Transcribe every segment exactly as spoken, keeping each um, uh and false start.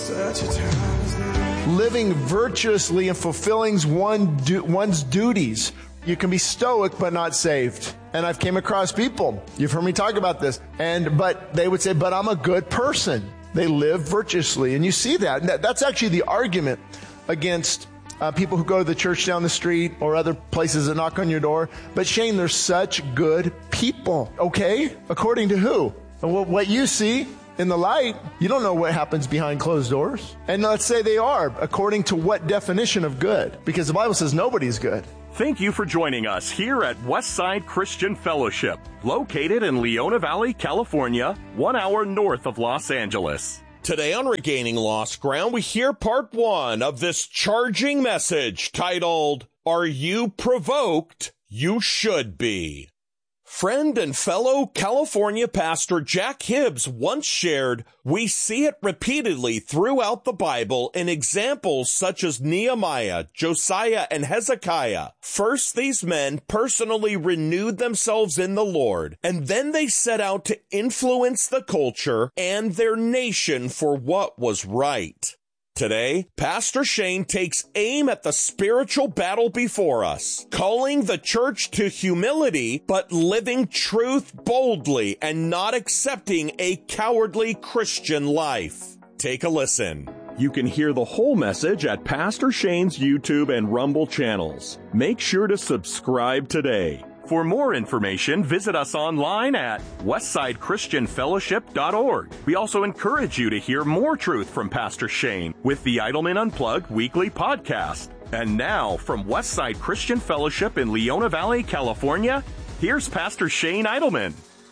Living virtuously and fulfilling one du- one's duties. You can be stoic but not saved. And I've came across people, you've heard me talk about this, and but they would say, but I'm a good person. They live virtuously. And you see that. And that that's actually the argument against uh, people who go to the church down the street or other places that knock on your door. But Shane, they're such good people. Okay? According to who? Well, what you see in the light, you don't know what happens behind closed doors. And let's say they are, according to what definition of good? Because the Bible says nobody's good. Thank you for joining us here at Westside Christian Fellowship, located in Leona Valley, California, one hour north of Los Angeles. Today on Regaining Lost Ground, we hear part one of this charging message titled, Are You Provoked? You Should Be. Friend and fellow California pastor Jack Hibbs once shared, we see it repeatedly throughout the Bible in examples such as Nehemiah, Josiah, and Hezekiah. First, these men personally renewed themselves in the Lord, and then they set out to influence the culture and their nation for what was right. Today, Pastor Shane takes aim at the spiritual battle before us, calling the church to humility, but living truth boldly and not accepting a cowardly Christian life. Take a listen. You can hear the whole message at Pastor Shane's YouTube and Rumble channels. Make sure to subscribe today. For more information, visit us online at westside christian fellowship dot org. We also encourage you to hear more truth from Pastor Shane with the Idleman Unplugged weekly podcast. And now, from Westside Christian Fellowship in Leona Valley, California, here's Pastor Shane Idleman.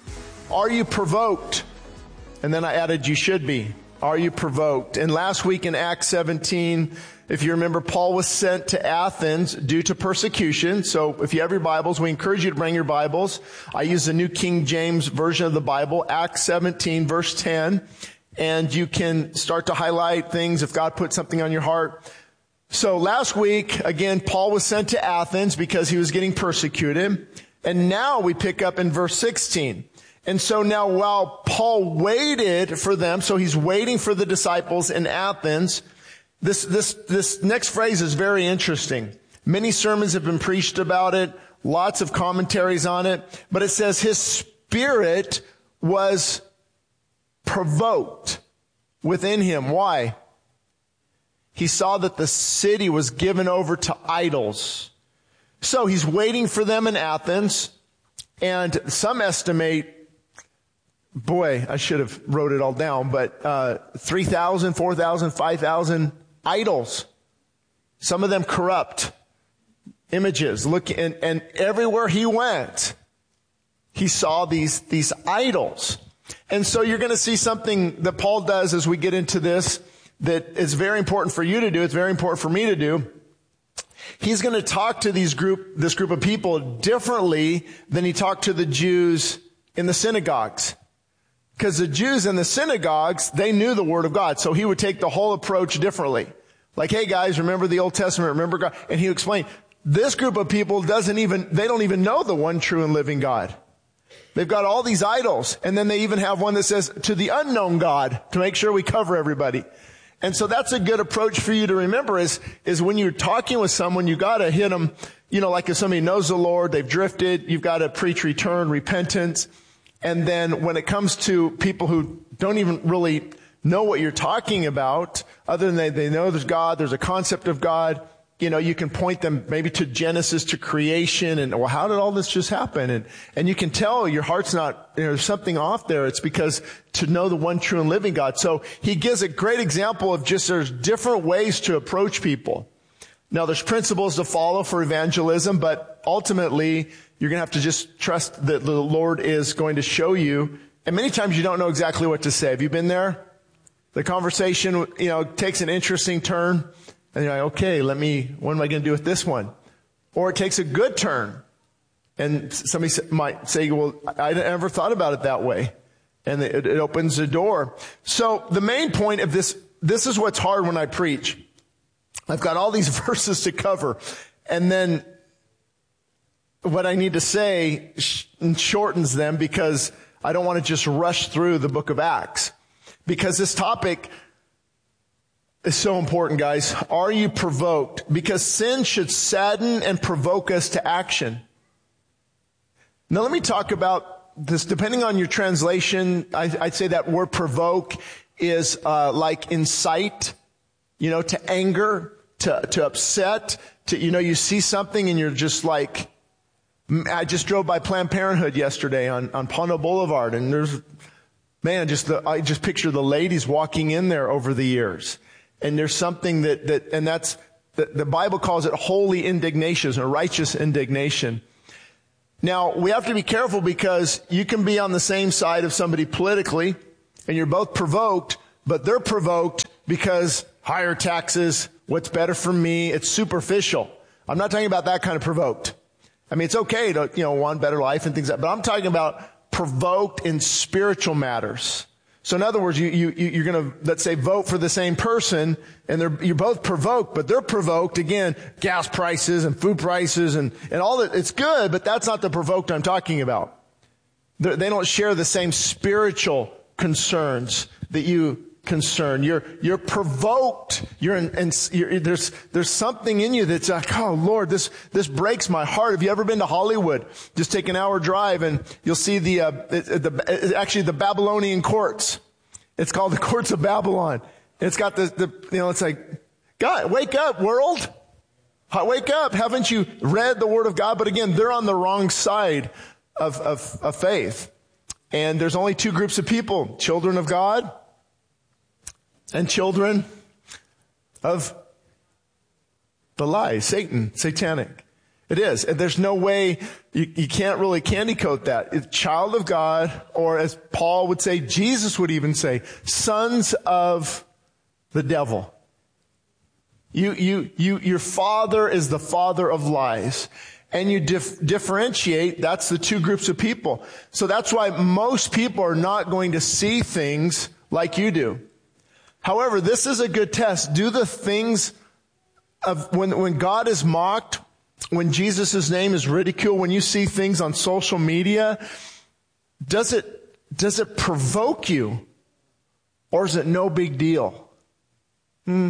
Are you provoked? And then I added, you should be. Are you provoked? And last week in Acts seventeen, if you remember, Paul was sent to Athens due to persecution. So if you have your Bibles, we encourage you to bring your Bibles. I use the New King James Version of the Bible, Acts seventeen, verse ten. And you can start to highlight things if God put something on your heart. So last week, again, Paul was sent to Athens because he was getting persecuted. And now we pick up in verse sixteen. And so now while Paul waited for them, so he's waiting for the disciples in Athens, This, this, this next phrase is very interesting. Many sermons have been preached about it, lots of commentaries on it, but it says his spirit was provoked within him. Why? He saw that the city was given over to idols. So he's waiting for them in Athens, and some estimate, boy, I should have wrote it all down, but uh three thousand, four thousand, five thousand idols. Some of them corrupt images. Look, and, and everywhere he went, he saw these, these idols. And so you're going to see something that Paul does as we get into this that is very important for you to do. It's very important for me to do. He's going to talk to these group, this group of people differently than he talked to the Jews in the synagogues. Because the Jews in the synagogues, they knew the Word of God. So he would take the whole approach differently. Like, hey guys, remember the Old Testament, remember God. And he would explain, this group of people doesn't even, they don't even know the one true and living God. They've got all these idols. And then they even have one that says, to the unknown God, to make sure we cover everybody. And so that's a good approach for you to remember is, is when you're talking with someone, you gotta hit them, you know, like if somebody knows the Lord, they've drifted, you've gotta preach return, repentance. And then when it comes to people who don't even really know what you're talking about, other than they, they know there's God, there's a concept of God, you know, you can point them maybe to Genesis, to creation, and, well, how did all this just happen? And, and you can tell your heart's not, you know, there's something off there. It's because to know the one true and living God. So he gives a great example of just there's different ways to approach people. Now there's principles to follow for evangelism, but ultimately, you're going to have to just trust that the Lord is going to show you. And many times you don't know exactly what to say. Have you been there? The conversation, you know, takes an interesting turn. And you're like, okay, let me, what am I going to do with this one? Or it takes a good turn. And somebody might say, well, I never thought about it that way. And it, it opens the door. So the main point of this, this is what's hard when I preach. I've got all these verses to cover. And then what I need to say shortens them because I don't want to just rush through the book of Acts. Because this topic is so important, guys. Are you provoked? Because sin should sadden and provoke us to action. Now let me talk about this. Depending on your translation, I, I'd say that word provoke is uh, like incite, you know, to anger, to, to upset, to, you know, you see something and you're just like, I just drove by Planned Parenthood yesterday on, on Pono Boulevard, and there's, man, just the, I just picture the ladies walking in there over the years. And there's something that, that, and that's, the, the Bible calls it holy indignation or righteous indignation. Now, we have to be careful because you can be on the same side of somebody politically and you're both provoked, but they're provoked because higher taxes, what's better for me, it's superficial. I'm not talking about that kind of provoked. I mean, it's okay to, you know, want better life and things like that, but I'm talking about provoked in spiritual matters. So in other words, you, you, you're going to, let's say, vote for the same person, and they're, you're both provoked, but they're provoked, again, gas prices and food prices and, and all that. It's good, but that's not the provoked I'm talking about. They're, they don't share the same spiritual concerns that you concern. You're, you're provoked. You're in, and you're, there's, there's something in you that's like, oh Lord, this, this breaks my heart. Have you ever been to Hollywood? Just take an hour drive and you'll see the, uh, the, actually the Babylonian courts. It's called the courts of Babylon. It's got the, the, you know, it's like, God, wake up, world. Wake up. Haven't you read the word of God? But again, they're on the wrong side of, of, of faith. And there's only two groups of people, children of God and children of the lie, Satan, satanic. It is. And there's no way, you, you can't really candy coat that. It's child of God, or as Paul would say, Jesus would even say, sons of the devil. You, you, you, your father is the father of lies. And you dif- differentiate, that's the two groups of people. So that's why most people are not going to see things like you do. However, this is a good test. Do the things of when, when God is mocked, when Jesus' name is ridiculed, when you see things on social media, does it, does it provoke you? Or is it no big deal? Hmm.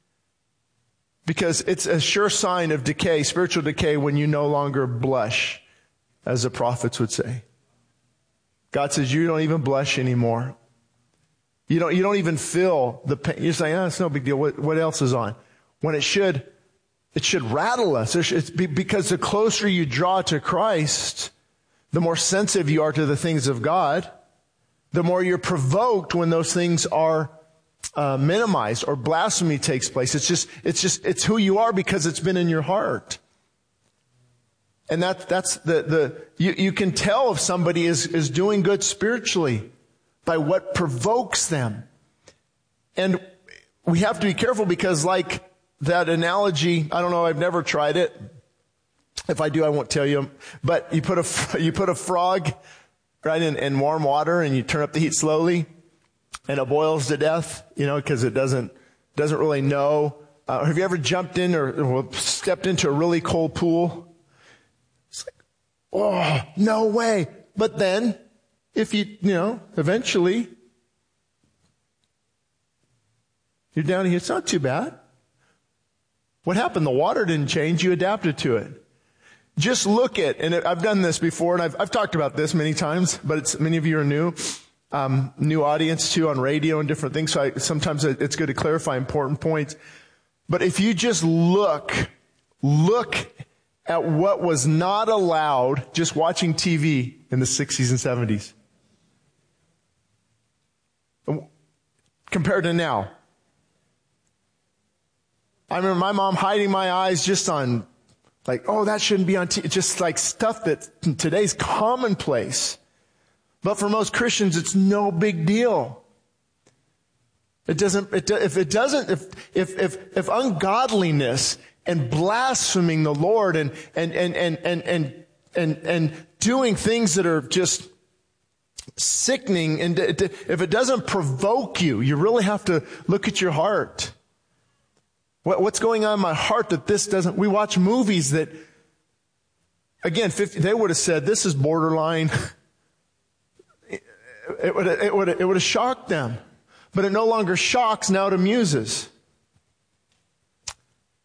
Because it's a sure sign of decay, spiritual decay, when you no longer blush, as the prophets would say. God says you don't even blush anymore. You don't, you don't even feel the pain. You're saying, oh, it's no big deal. What, what else is on? When it should, it should rattle us. It's because the closer you draw to Christ, the more sensitive you are to the things of God, the more you're provoked when those things are uh, minimized or blasphemy takes place. It's just, it's just, it's who you are because it's been in your heart. And that, that's the, the, you, you can tell if somebody is, is doing good spiritually by what provokes them. And we have to be careful because, like that analogy, I don't know, I've never tried it. If I do, I won't tell you. But you put a, you put a frog right in, in warm water and you turn up the heat slowly and it boils to death, you know, because it doesn't, doesn't really know. Uh, have you ever jumped in or, or stepped into a really cold pool? It's like, oh, no way. But then, if you, you know, eventually, you're down here, it's not too bad. What happened? The water didn't change. You adapted to it. Just look at, and I've done this before, and I've, I've talked about this many times, but it's, many of you are new, um, new audience too on radio and different things. So I, sometimes it's good to clarify important points. But if you just look, look at what was not allowed just watching T V in the sixties and seventies. Compared to now. I remember my mom hiding my eyes just on, like, oh, that shouldn't be on T V. Just like stuff that today's commonplace. But for most Christians, it's no big deal. It doesn't, it, if it doesn't, if, if, if, if ungodliness and blaspheming the Lord and, and, and, and, and, and, and, and doing things that are just sickening, and if it doesn't provoke you, you really have to look at your heart. What, what's going on in my heart that this doesn't, we watch movies that, again, fifty, they would have said, this is borderline. It would, it would, it would have shocked them. But it no longer shocks, now it amuses.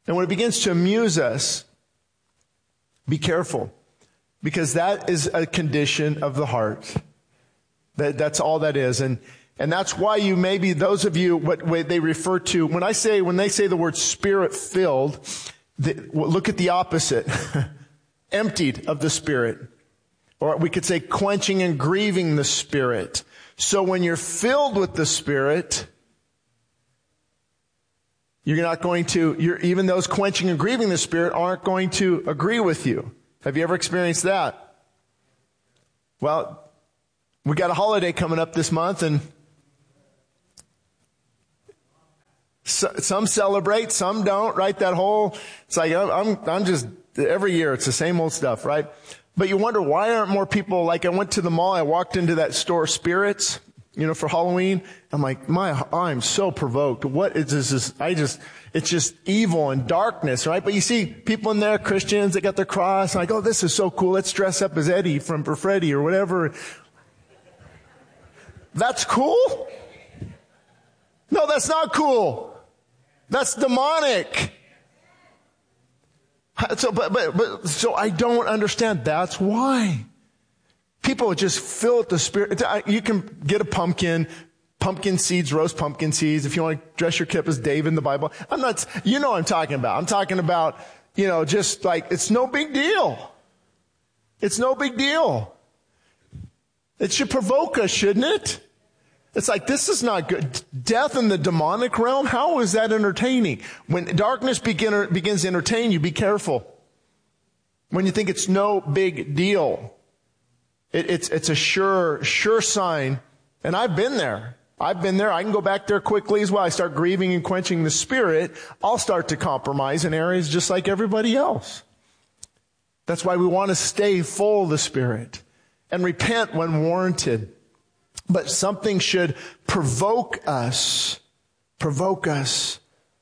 And when it begins to amuse us, be careful, because that is a condition of the heart. That, that's all that is. And, and that's why you maybe, those of you, what way they refer to, when I say, when they say the word Spirit-filled, the, look at the opposite. Emptied of the Spirit. Or we could say quenching and grieving the Spirit. So when you're filled with the Spirit, you're not going to, you're, even those quenching and grieving the Spirit aren't going to agree with you. Have you ever experienced that? Well, we got a holiday coming up this month, and so, some celebrate, some don't, right? That whole, it's like, I'm, I'm just, every year it's the same old stuff, right? But you wonder, why aren't more people, like I went to the mall, I walked into that store, Spirits, you know, for Halloween. I'm like, my, I'm so provoked. What is this? this I just, it's just evil and darkness, right? But you see people in there, Christians, they got their cross, and like, oh, this is so cool. Let's dress up as Eddie from or Freddy or whatever. That's cool? No, that's not cool. That's demonic. So, but, but, but, so I don't understand. That's why. People just fill with the Spirit. You can get a pumpkin, pumpkin seeds, roast pumpkin seeds. If you want to dress your kid as David in the Bible. I'm not, you know what I'm talking about. I'm talking about, you know, just like, it's no big deal. It's no big deal. It should provoke us, shouldn't it? It's like, this is not good. Death in the demonic realm, how is that entertaining? When darkness begin, begins to entertain you, be careful. When you think it's no big deal, it, it's, it's a sure, sure sign. And I've been there. I've been there. I can go back there quickly as well. I start grieving and quenching the Spirit. I'll start to compromise in areas just like everybody else. That's why we want to stay full of the Spirit and repent when warranted. But something should provoke us, provoke us.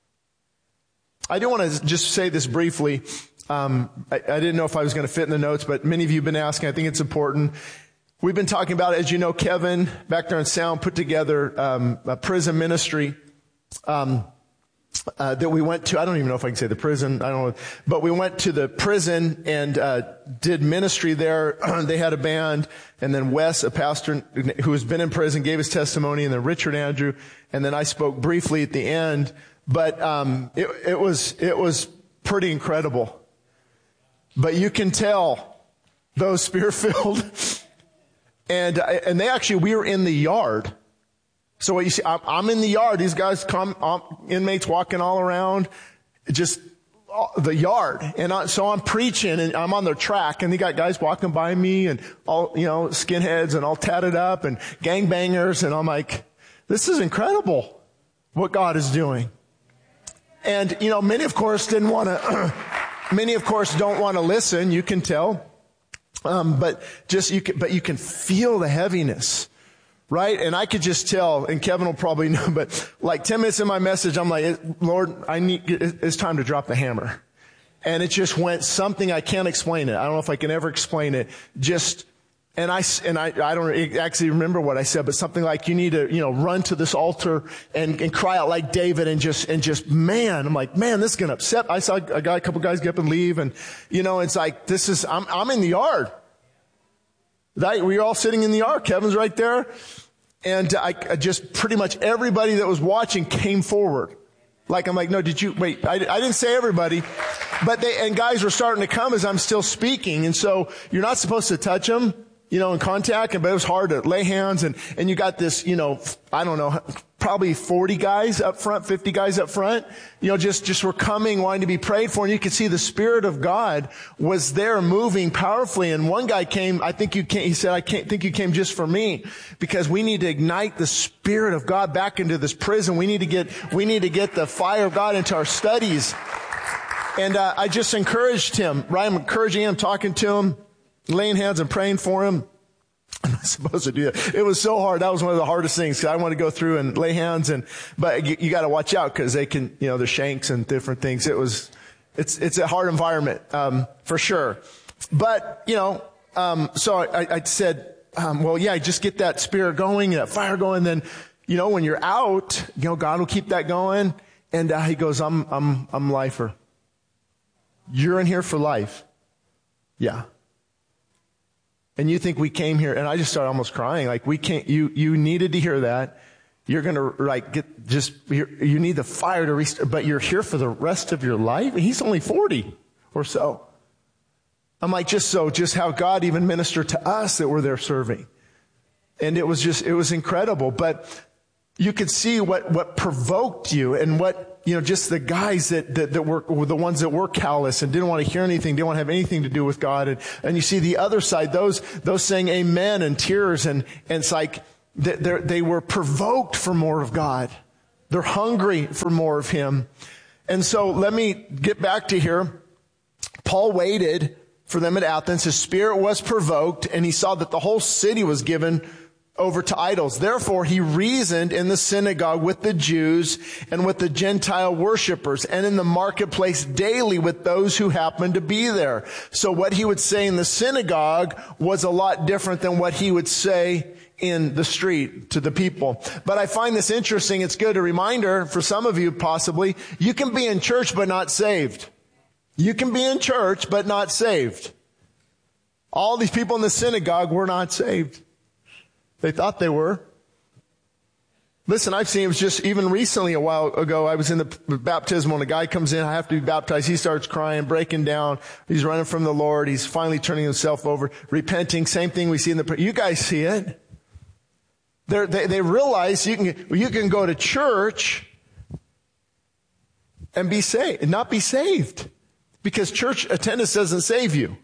I do want to just say this briefly. Um, I, I didn't know if I was going to fit in the notes, but many of you have been asking. I think it's important. We've been talking about, as you know, Kevin back there in sound put together um, a prison ministry um, uh, that we went to. I don't even know if I can say the prison. I don't know, but we went to the prison and uh, did ministry there. They had a band, and then Wes, a pastor who has been in prison, gave his testimony, and then Richard Andrew, and then I spoke briefly at the end. But um, it, it was it was pretty incredible. But you can tell those Spirit-filled, and and they actually we were in the yard. So what you see, I'm, I'm in the yard. These guys come, um, inmates walking all around, just the yard. And I, so I'm preaching and I'm on the track, and they got guys walking by me and all, you know, skinheads and all tatted up and gangbangers. And I'm like, this is incredible what God is doing. And, you know, many of course didn't want to, many of course don't want to listen. You can tell. Um, but just, you can, but you can feel the heaviness. Right? And I could just tell, and Kevin will probably know, but like ten minutes in my message, I'm like, Lord, I need, it's time to drop the hammer. And it just went something, I can't explain it. I don't know if I can ever explain it. Just, and I, and I, I don't actually remember what I said, but something like, you need to, you know, run to this altar and, and cry out like David and just, and just, man, I'm like, man, this is going to upset. I saw a guy, a couple guys get up and leave, and, you know, it's like, this is, I'm, I'm in the yard. That, we were all sitting in the yard. Kevin's right there. And I, I just pretty much everybody that was watching came forward. Like, I'm like, no, did you, wait, I, I didn't say everybody, but they, and guys were starting to come as I'm still speaking. And so you're not supposed to touch them, you know, in contact, but it was hard to lay hands. And, and you got this, you know, I don't know, probably forty guys up front, fifty guys up front, you know, just, just were coming, wanting to be prayed for. And you could see the Spirit of God was there moving powerfully. And one guy came, I think you came, he said, I can't think you came just for me, because we need to ignite the Spirit of God back into this prison. We need to get, we need to get the fire of God into our studies. And, uh, I just encouraged him, right? I'm encouraging him, talking to him, laying hands and praying for him. I'm not supposed to do that. It was so hard. That was one of the hardest things. I want to go through and lay hands, and but you, you got to watch out, because they can, you know, there's shanks and different things. It was, it's it's a hard environment um, for sure. But you know, um, so I, I said, um, well, yeah, just get that Spirit going, that fire going. Then, you know, when you're out, you know, God will keep that going. And uh, he goes, I'm I'm I'm lifer. You're in here for life. Yeah. And you think we came here, and I just started almost crying. Like, we can't, you, you needed to hear that. You're going to, like, get just, you need the fire to restart, but you're here for the rest of your life? He's only forty or so. I'm like, just so, just how God even ministered to us that we're there serving. And it was just, it was incredible. But you could see what, what provoked you and what, you know, just the guys that, that, that were, were the ones that were callous and didn't want to hear anything, didn't want to have anything to do with God. And, and you see the other side, those, those saying amen and tears, and, and it's like, they, they were provoked for more of God. They're hungry for more of Him. And so let me get back to here. Paul waited for them at Athens. His spirit was provoked, and he saw that the whole city was given over to idols. Therefore, he reasoned in the synagogue with the Jews and with the Gentile worshipers, and in the marketplace daily with those who happened to be there. So what he would say in the synagogue was a lot different than what he would say in the street to the people. But I find this interesting. It's good. A reminder for some of you, possibly, you can be in church but not saved. You can be in church but not saved. All these people in the synagogue were not saved. They thought they were. Listen, I've seen, it was just even recently, a while ago, I was in the baptismal, and a guy comes in, I have to be baptized. He starts crying, breaking down. He's running from the Lord. He's finally turning himself over, repenting. Same thing we see in the, you guys see it. They're, they they realize you can, you can go to church and be saved, and not be saved. Because church attendance doesn't save you.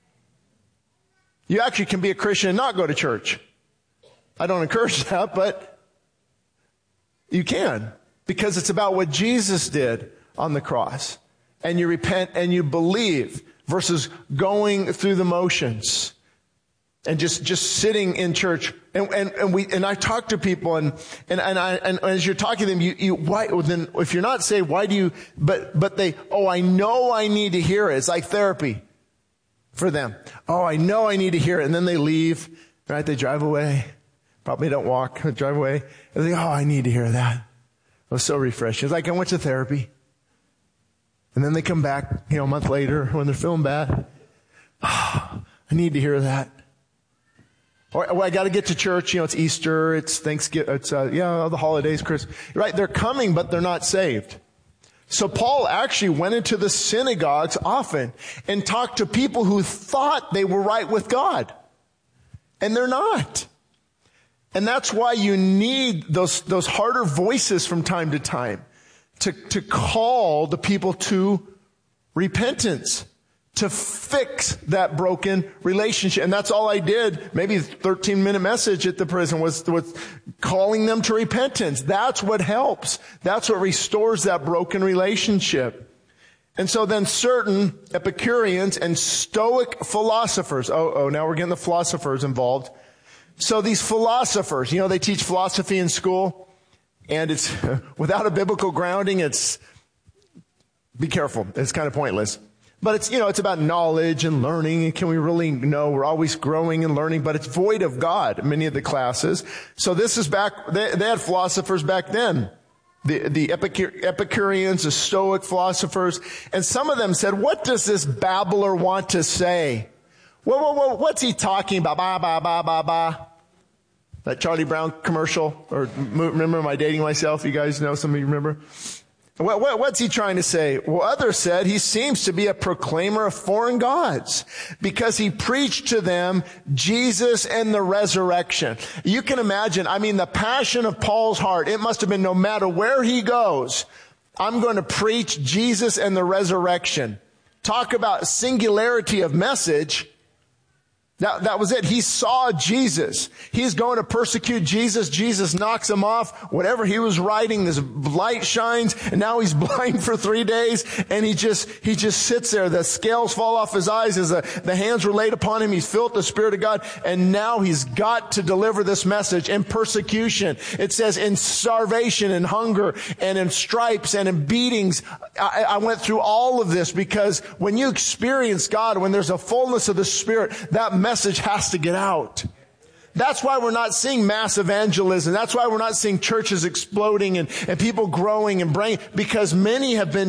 You actually can be a Christian and not go to church. I don't encourage that, but you can, because it's about what Jesus did on the cross. And you repent and you believe versus going through the motions and just, just sitting in church. And, and, and we, and I talk to people, and, and, and I, and as you're talking to them, you, you, why, then if you're not saved, why do you, but, but they, oh, I know I need to hear it. It's like therapy for them. Oh, I know I need to hear it. And then they leave, right? They drive away. Probably don't walk, drive away. And they think, oh, I need to hear that. It was so refreshing. It's like I went to therapy. And then they come back, you know, a month later when they're feeling bad. Oh, I need to hear that. Or, well, I got to get to church. You know, it's Easter, it's Thanksgiving, it's, uh, yeah, the holidays, Christmas. Right? They're coming, but they're not saved. So Paul actually went into the synagogues often and talked to people who thought they were right with God. And they're not. And that's why you need those, those harder voices from time to time to, to call the people to repentance, to fix that broken relationship. And that's all I did. Maybe a thirteen minute message at the prison was, was calling them to repentance. That's what helps. That's what restores that broken relationship. And so then certain Epicureans and Stoic philosophers, oh, oh, now we're getting the philosophers involved. So these philosophers, you know, they teach philosophy in school, and it's, without a biblical grounding, it's, be careful, it's kind of pointless. But it's, you know, it's about knowledge and learning, and can we really know? We're always growing and learning, but it's void of God, many of the classes. So this is back, they, they had philosophers back then. The, the Epicure, Epicureans, the Stoic philosophers, and some of them said, what does this babbler want to say? Well, well, well, what's he talking about? Ba, ba, ba, ba, ba. That Charlie Brown commercial, or remember my dating myself? You guys know, some of you remember? What, what, what's he trying to say? Well, others said he seems to be a proclaimer of foreign gods because he preached to them Jesus and the resurrection. You can imagine, I mean, the passion of Paul's heart, it must have been no matter where he goes, I'm going to preach Jesus and the resurrection. Talk about singularity of message. That, that was it. He saw Jesus. He's going to persecute Jesus. Jesus knocks him off. Whatever he was writing, this light shines, and now he's blind for three days, and he just, he just sits there. The scales fall off his eyes as the, the hands were laid upon him. He's filled with the Spirit of God, and now he's got to deliver this message in persecution. It says in starvation and hunger and in stripes and in beatings. I, I went through all of this because when you experience God, when there's a fullness of the Spirit, that message message has to get out. That's why we're not seeing mass evangelism. That's why we're not seeing churches exploding and, and people growing and bringing, because many have been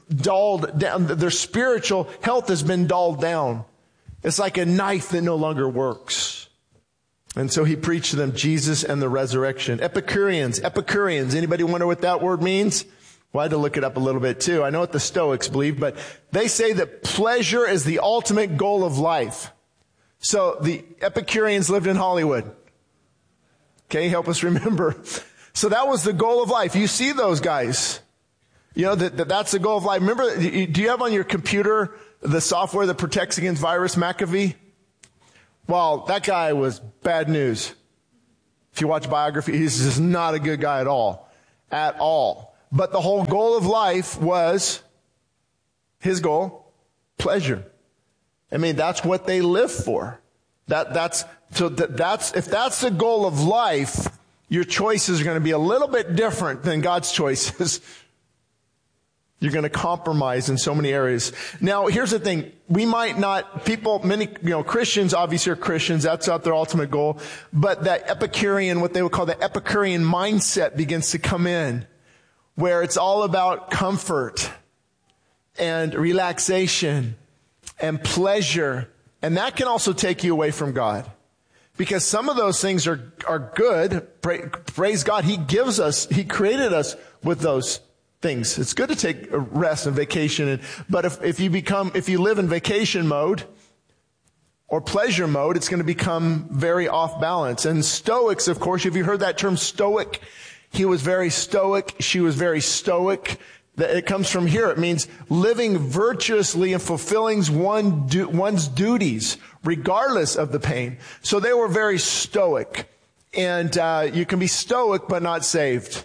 dulled down. Their spiritual health has been dulled down. It's like a knife that no longer works. And so he preached to them Jesus and the resurrection. Epicureans, Epicureans. Anybody wonder what that word means? Well, I had to look it up a little bit too. I know what the Stoics believe, but they say that pleasure is the ultimate goal of life. So the Epicureans lived in Hollywood. Okay, help us remember. So that was the goal of life. You see those guys. You know, that, that that's the goal of life. Remember, do you have on your computer the software that protects against virus, McAfee? Well, that guy was bad news. If you watch biography, he's just not a good guy at all. At all. But the whole goal of life was, his goal, pleasure. I mean, that's what they live for. That, that's, so that, that's, if that's the goal of life, your choices are going to be a little bit different than God's choices. You're going to compromise in so many areas. Now, here's the thing. We might not, people, many, you know, Christians obviously are Christians. That's not their ultimate goal. But that Epicurean, what they would call the Epicurean mindset begins to come in, where it's all about comfort and relaxation and pleasure. And that can also take you away from God. Because some of those things are, are good. Praise God. He gives us, He created us with those things. It's good to take a rest and vacation. But if, if you become, if you live in vacation mode or pleasure mode, it's going to become very off balance. And Stoics, of course, have you heard that term stoic? He was very stoic. She was very stoic. It comes from here. It means living virtuously and fulfilling one du- one's duties, regardless of the pain. So they were very stoic. And uh, you can be stoic but not saved.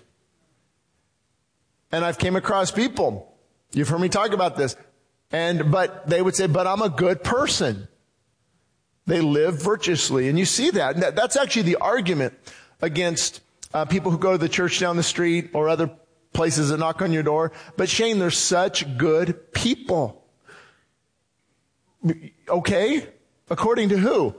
And I've came across people, you've heard me talk about this, and but they would say, but I'm a good person. They live virtuously. And you see that. And that that's actually the argument against uh, people who go to the church down the street or other places that knock on your door. But Shane, they're such good people. Okay? According to who?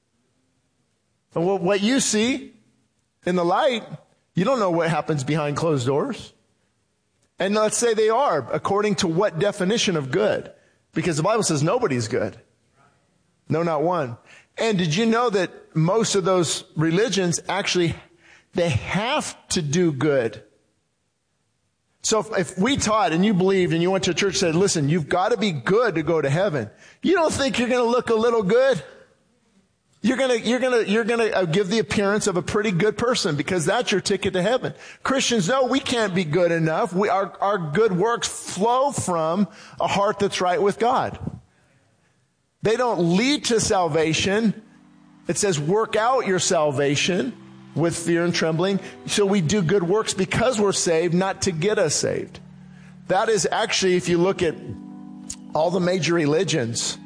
Well, what you see in the light, you don't know what happens behind closed doors. And let's say they are, according to what definition of good? Because the Bible says nobody's good. No, not one. And did you know that most of those religions actually, they have to do good? So if, if we taught and you believed and you went to a church and said, listen, you've got to be good to go to heaven. You don't think you're going to look a little good? You're going to, you're going to, you're going to give the appearance of a pretty good person because that's your ticket to heaven. Christians know we can't be good enough. We, our, our good works flow from a heart that's right with God. They don't lead to salvation. It says work out your salvation with fear and trembling. So we do good works because we're saved, not to get us saved. That is actually, if you look at all the major religions,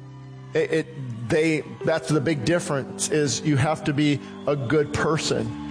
it, it They, that's the big difference is you have to be a good person.